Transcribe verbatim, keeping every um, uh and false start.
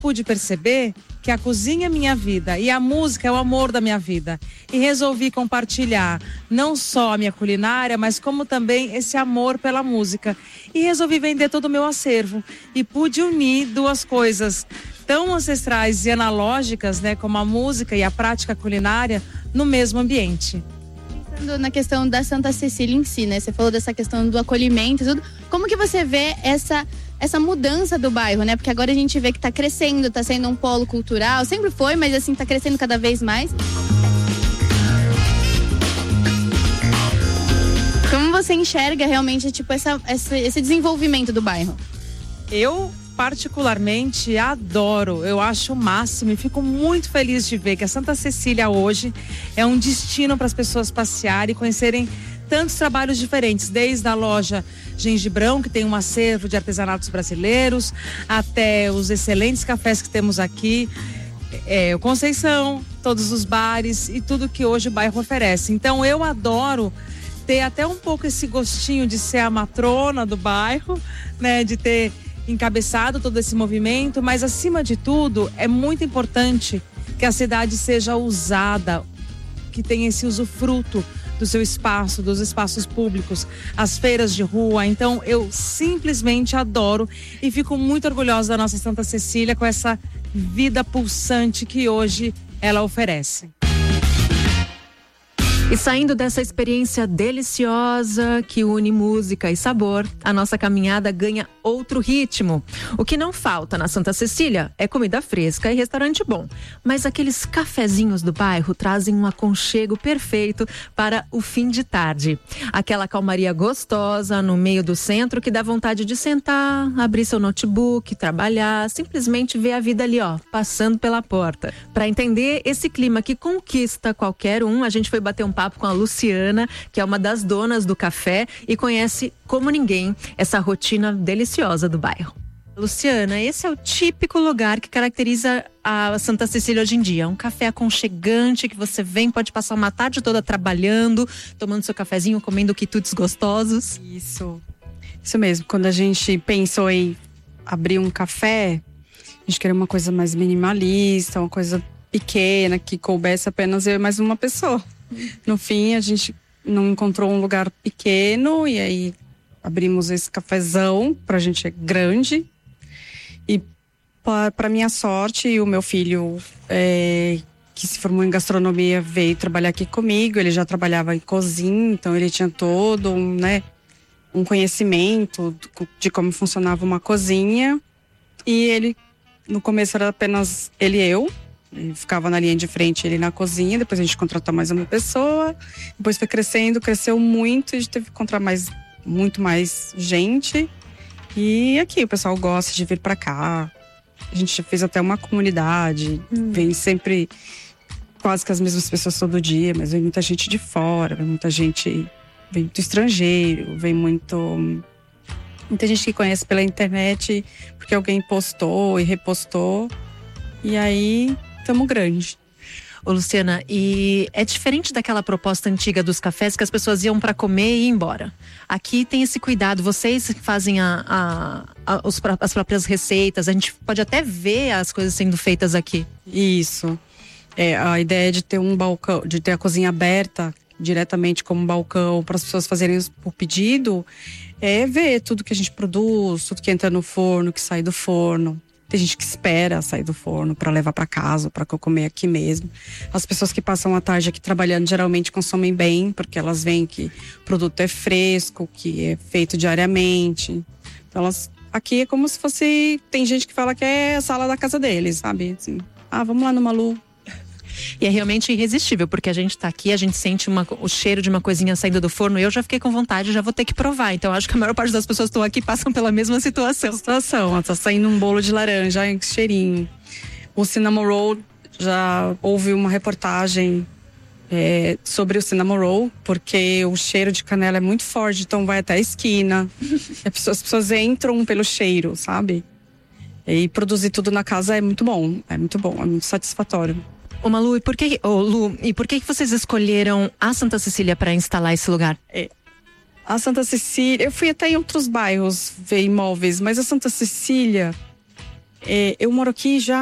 pude perceber que a cozinha é minha vida e a música é o amor da minha vida. E resolvi compartilhar não só a minha culinária, mas como também esse amor pela música. E resolvi vender todo o meu acervo. E pude unir duas coisas tão ancestrais e analógicas, né, como a música e a prática culinária, no mesmo ambiente. Pensando na questão da Santa Cecília em si, né? Você falou dessa questão do acolhimento e tudo. Como que você vê essa... essa mudança do bairro, né? Porque agora a gente vê que tá crescendo, tá sendo um polo cultural. Sempre foi, mas assim, tá crescendo cada vez mais. Como você enxerga realmente, tipo, essa, essa, esse desenvolvimento do bairro? Eu, particularmente, adoro. Eu acho o máximo e fico muito feliz de ver que a Santa Cecília hoje é um destino para as pessoas passearem e conhecerem tantos trabalhos diferentes, desde a loja Gengibrão, que tem um acervo de artesanatos brasileiros, até os excelentes cafés que temos aqui, é, o Conceição, todos os bares e tudo que hoje o bairro oferece. Então eu adoro ter até um pouco esse gostinho de ser a matrona do bairro, né, de ter encabeçado todo esse movimento, mas acima de tudo é muito importante que a cidade seja usada, que tenha esse usufruto do seu espaço, dos espaços públicos, as feiras de rua. Então eu simplesmente adoro e fico muito orgulhosa da nossa Santa Cecília com essa vida pulsante que hoje ela oferece. E saindo dessa experiência deliciosa que une música e sabor, a nossa caminhada ganha outro ritmo. O que não falta na Santa Cecília é comida fresca e restaurante bom. Mas aqueles cafezinhos do bairro trazem um aconchego perfeito para o fim de tarde. Aquela calmaria gostosa no meio do centro que dá vontade de sentar, abrir seu notebook, trabalhar, simplesmente ver a vida ali, ó, passando pela porta. Para entender esse clima que conquista qualquer um, a gente foi bater um papo com a Luciana, que é uma das donas do café e conhece como ninguém essa rotina deliciosa do bairro. Luciana, esse é o típico lugar que caracteriza a Santa Cecília hoje em dia. Um café aconchegante que você vem, pode passar uma tarde toda trabalhando, tomando seu cafezinho, comendo quitutes gostosos. Isso, isso mesmo. Quando a gente pensou em abrir um café, a gente queria uma coisa mais minimalista, uma coisa pequena, que coubesse apenas eu e mais uma pessoa. No fim, a gente não encontrou um lugar pequeno e aí abrimos esse cafezão, pra gente é grande. E para minha sorte, o meu filho, é, que se formou em gastronomia, veio trabalhar aqui comigo. Ele já trabalhava em cozinha, então ele tinha todo um, né, um conhecimento de como funcionava uma cozinha. E ele, no começo era apenas ele e eu. Ele ficava na linha de frente, ele na cozinha. Depois a gente contratou mais uma pessoa. Depois foi crescendo, cresceu muito. A gente teve que encontrar mais, muito mais gente. E aqui o pessoal gosta de vir pra cá. A gente fez até uma comunidade. Hum. Vem sempre quase que as mesmas pessoas todo dia. Mas vem muita gente de fora, vem muita gente... Vem muito estrangeiro, vem muito... Muita gente que conhece pela internet porque alguém postou e repostou. E aí... Tamo grande. Ô Luciana, e é diferente daquela proposta antiga dos cafés que as pessoas iam para comer e ir embora. Aqui tem esse cuidado, vocês fazem a, a, a, os, as próprias receitas, a gente pode até ver as coisas sendo feitas aqui. Isso. É, a ideia de ter um balcão, de ter a cozinha aberta diretamente como balcão para as pessoas fazerem por pedido, é ver tudo que a gente produz, tudo que entra no forno, que sai do forno. Tem gente que espera sair do forno para levar para casa, para comer aqui mesmo. As pessoas que passam a tarde aqui trabalhando geralmente consomem bem, porque elas veem que o produto é fresco, que é feito diariamente. Então elas, aqui é como se fosse... Tem gente que fala que é a sala da casa deles, sabe? Assim, ah, vamos lá no Malu. E é realmente irresistível, porque a gente tá aqui, a gente sente uma, o cheiro de uma coisinha saindo do forno. Eu já fiquei com vontade, já vou ter que provar. Então acho que a maior parte das pessoas que estão aqui passam pela mesma situação. Situação, tá saindo um bolo de laranja, hein, que cheirinho. O cinnamon roll, já houve uma reportagem é, sobre o cinnamon roll, porque o cheiro de canela é muito forte, então vai até a esquina. As pessoas, as pessoas entram pelo cheiro, sabe? E produzir tudo na casa é muito bom, é muito bom, é muito satisfatório. Ô Malu, e por que, ô Lu, e por que vocês escolheram a Santa Cecília para instalar esse lugar? É, a Santa Cecília, eu fui até em outros bairros ver imóveis, mas a Santa Cecília É, eu moro aqui já